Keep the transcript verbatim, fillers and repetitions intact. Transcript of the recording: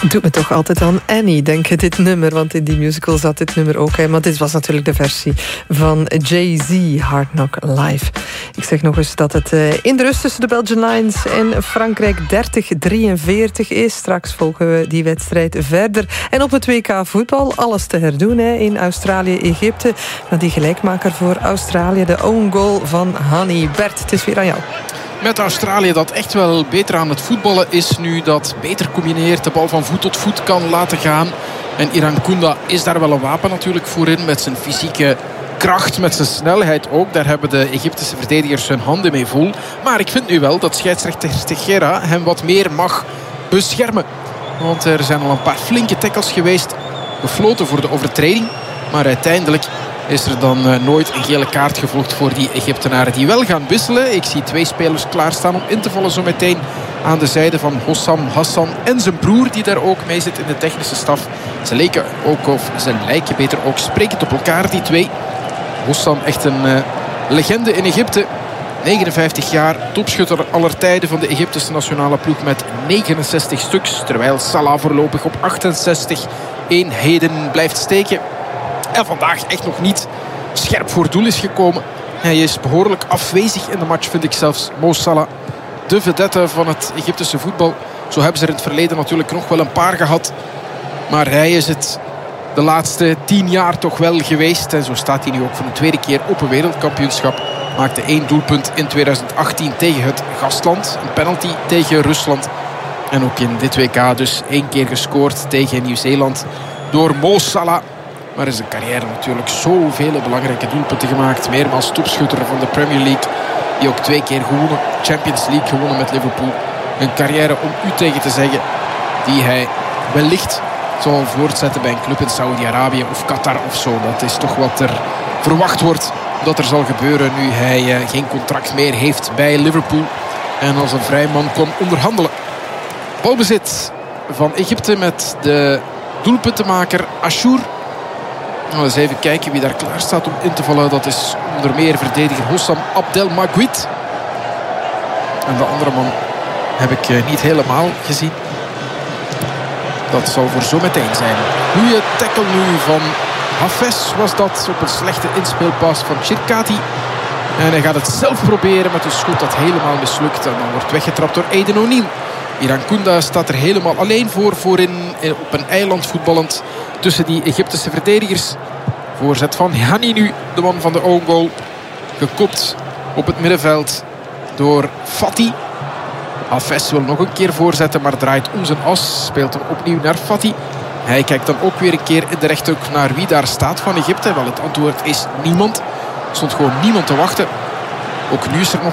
Doet me toch altijd aan Annie denken, dit nummer. Want in die musical zat dit nummer ook. Hè. Maar dit was natuurlijk de versie van Jay-Z, Hard Knock Live. Ik zeg nog eens dat het uh, in de rust tussen de Belgian Lions en Frankrijk dertig drieënveertig is. Straks volgen we die wedstrijd verder. En op het W K voetbal alles te herdoen hè, in Australië-Egypte. Maar die gelijkmaker voor Australië, de own goal van Hani. Bert, het is weer aan jou. Met Australië dat echt wel beter aan het voetballen is nu. Dat beter combineert, de bal van voet tot voet kan laten gaan. En Irankunda is daar wel een wapen natuurlijk voor in. Met zijn fysieke kracht, met zijn snelheid ook. Daar hebben de Egyptische verdedigers hun handen mee vol. Maar ik vind nu wel dat scheidsrechter Teixeira hem wat meer mag beschermen. Want er zijn al een paar flinke tackles geweest. Gefloten voor de overtreding. Maar uiteindelijk is er dan uh, nooit een gele kaart gevolgd voor die Egyptenaren die wel gaan wisselen. Ik zie twee spelers klaarstaan om in te vallen zo meteen aan de zijde van Hossam Hassan en zijn broer die daar ook mee zit in de technische staf. Ze leken ook, of ze lijken beter ook sprekend op elkaar, die twee. Hossam echt een uh, legende in Egypte. negenenvijftig jaar, topschutter aller tijden van de Egyptische nationale ploeg met negenenzestig stuks. Terwijl Salah voorlopig op achtenzestig eenheden blijft steken. En vandaag echt nog niet scherp voor doel is gekomen. Hij is behoorlijk afwezig in de match, vind ik zelfs. Mo Salah, de vedette van het Egyptische voetbal. Zo hebben ze er in het verleden natuurlijk nog wel een paar gehad. Maar hij is het de laatste tien jaar toch wel geweest. En zo staat hij nu ook voor de tweede keer op een wereldkampioenschap. Maakte één doelpunt in tweeduizend achttien tegen het gastland. Een penalty tegen Rusland. En ook in dit W K dus één keer gescoord tegen Nieuw-Zeeland door Mo Salah. Maar in zijn carrière natuurlijk zoveel belangrijke doelpunten gemaakt. Meermaals topschutter van de Premier League. Die ook twee keer gewonnen. Champions League gewonnen met Liverpool. Een carrière om u tegen te zeggen. Die hij wellicht zal voortzetten bij een club in Saudi-Arabië of Qatar of zo. Dat is toch wat er verwacht wordt dat er zal gebeuren nu hij uh, geen contract meer heeft bij Liverpool. En als een vrij man kon onderhandelen. Balbezit van Egypte met de doelpuntenmaker Ashour. Nou, eens even kijken wie daar klaar staat om in te vallen. Dat is onder meer verdediger Hossam Abdelmaguid. En de andere man heb ik uh, niet helemaal gezien. Dat zal voor zometeen zijn. Goeie tackle nu van Hafez was dat op een slechte inspeelpas van Chirkati. En hij gaat het zelf proberen met een schot dat helemaal mislukt. En dan wordt weggetrapt door Aiden O'Neill. Irankunda staat er helemaal alleen voor. Voorin op een eiland voetballend tussen die Egyptische verdedigers. Voorzet van Hani nu, de man van de own goal. Gekopt op het middenveld door Fati. Hafez wil nog een keer voorzetten, maar draait om zijn as. Speelt hem opnieuw naar Fati. Hij kijkt dan ook weer een keer in de rechthoek naar wie daar staat van Egypte. Wel, het antwoord is niemand. Er stond gewoon niemand te wachten. Ook nu is er nog